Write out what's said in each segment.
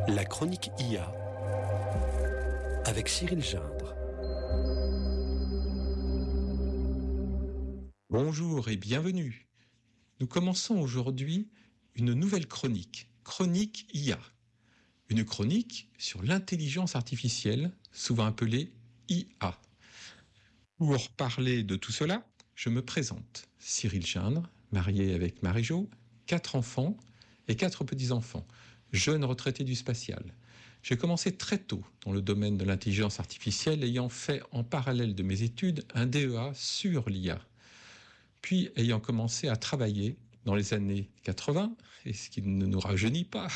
La chronique IA avec Cyril Gindre. Bonjour et bienvenue. Nous commençons aujourd'hui une nouvelle chronique IA. Une chronique sur l'intelligence artificielle, souvent appelée IA. Pour parler de tout cela, je me présente. Cyril Gindre, marié avec Marie-Jo, 4 enfants et 4 petits-enfants, jeune retraité du spatial. J'ai commencé très tôt dans le domaine de l'intelligence artificielle, ayant fait en parallèle de mes études un DEA sur l'IA. Puis ayant commencé à travailler dans les années 80, et ce qui ne nous rajeunit pas,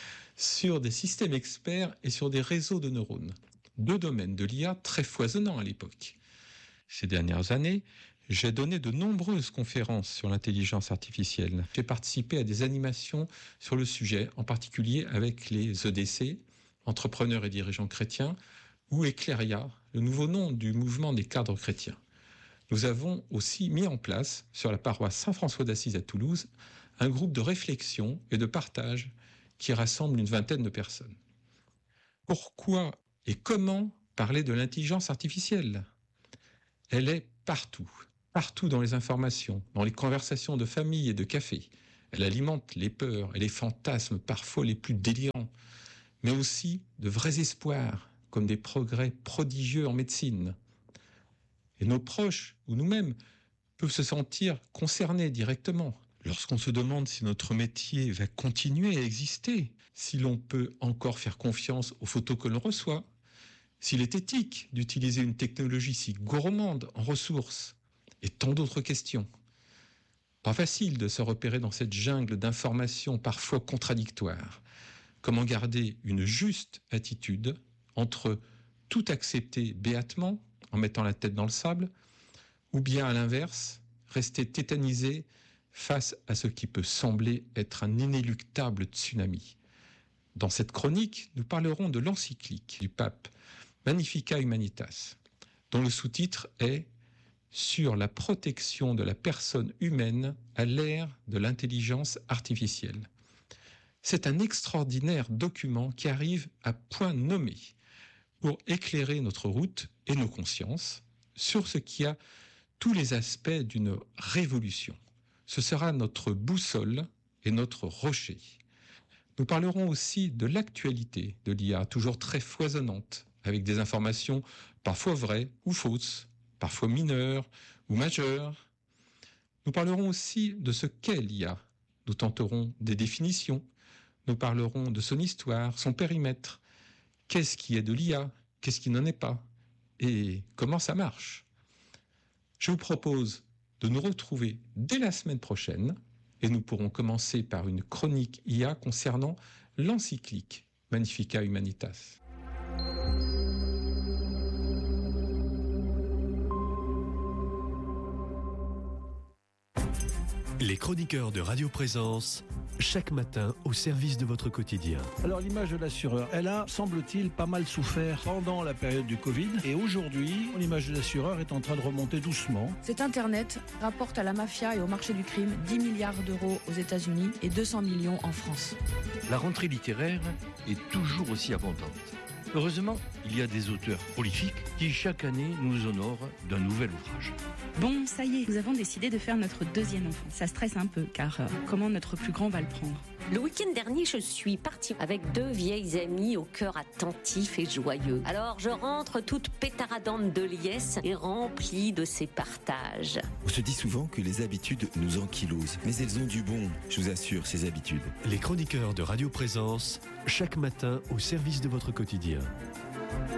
sur des systèmes experts et sur des réseaux de neurones. 2 domaines de l'IA très foisonnants à l'époque. Ces dernières années, j'ai donné de nombreuses conférences sur l'intelligence artificielle. J'ai participé à des animations sur le sujet, en particulier avec les EDC, Entrepreneurs et Dirigeants Chrétiens, ou Ecléria, le nouveau nom du mouvement des cadres chrétiens. Nous avons aussi mis en place, sur la paroisse Saint-François d'Assise à Toulouse, un groupe de réflexion et de partage qui rassemble une vingtaine de personnes. Pourquoi et comment parler de l'intelligence artificielle ? Elle est partout dans les informations, dans les conversations de famille et de café. Elle alimente les peurs et les fantasmes parfois les plus délirants, mais aussi de vrais espoirs, comme des progrès prodigieux en médecine. Et nos proches, ou nous-mêmes, peuvent se sentir concernés directement. Lorsqu'on se demande si notre métier va continuer à exister, si l'on peut encore faire confiance aux photos que l'on reçoit, s'il est éthique d'utiliser une technologie si gourmande en ressources, et tant d'autres questions. Pas facile de se repérer dans cette jungle d'informations parfois contradictoires. Comment garder une juste attitude entre tout accepter béatement, en mettant la tête dans le sable, ou bien à l'inverse, rester tétanisé face à ce qui peut sembler être un inéluctable tsunami. Dans cette chronique, nous parlerons de l'encyclique du pape Magnificat Humanitas, dont le sous-titre est « Sur la protection de la personne humaine à l'ère de l'intelligence artificielle ». C'est un extraordinaire document qui arrive à point nommé pour éclairer notre route et nos consciences sur ce qui a tous les aspects d'une révolution. Ce sera notre boussole et notre rocher. Nous parlerons aussi de l'actualité de l'IA, toujours très foisonnante, avec des informations parfois vraies ou fausses, parfois mineures ou majeures. Nous parlerons aussi de ce qu'est l'IA. Nous tenterons des définitions. Nous parlerons de son histoire, son périmètre. Qu'est-ce qui est de l'IA ? Qu'est-ce qui n'en est pas ? Et comment ça marche ? Je vous propose de nous retrouver dès la semaine prochaine et nous pourrons commencer par une chronique IA concernant l'encyclique Magnificat Humanitas. Les chroniqueurs de Radio Présence, chaque matin au service de votre quotidien. Alors l'image de l'assureur, elle a, semble-t-il, pas mal souffert pendant la période du Covid. Et aujourd'hui, l'image de l'assureur est en train de remonter doucement. Cet Internet rapporte à la mafia et au marché du crime 10 milliards d'euros aux États-Unis et 200 millions en France. La rentrée littéraire est toujours aussi abondante. Heureusement, il y a des auteurs prolifiques qui chaque année nous honorent d'un nouvel ouvrage. Bon, ça y est, nous avons décidé de faire notre 2e enfant. Ça stresse un peu, car comment notre plus grand va le prendre ? Le week-end dernier, je suis partie avec 2 vieilles amies au cœur attentif et joyeux. Alors, je rentre toute pétaradante de liesse et remplie de ces partages. On se dit souvent que les habitudes nous ankylosent, mais elles ont du bon, je vous assure, ces habitudes. Les chroniqueurs de Radio Présence, chaque matin au service de votre quotidien.